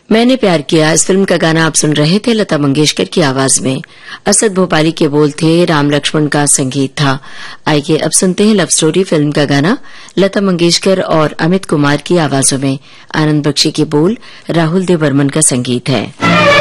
मैंने प्यार किया इस फिल्म का गाना आप सुन रहे थे लता मंगेशकर की आवाज में। असद भोपाली के बोल थे, राम लक्ष्मण का संगीत था। आइए अब सुनते हैं लव स्टोरी फिल्म का गाना लता मंगेशकर और अमित कुमार की आवाजों में। आनंद बख्शी के बोल, राहुल देव बर्मन का संगीत है।